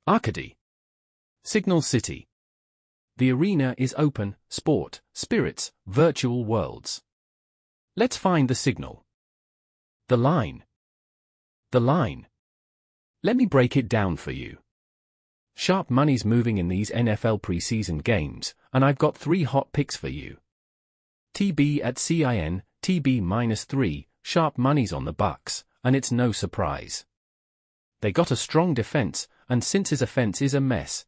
Arcady. Signal City. The arena is open, sport, spirits, virtual worlds. Let's find the signal. The line. The line. Let me break it down for you. Sharp money's moving in these NFL preseason games, and I've got 3 hot picks for you. TB at CIN, TB -3, sharp money's on the Bucks, and it's no surprise. They got a strong defense, and since his offense is a mess,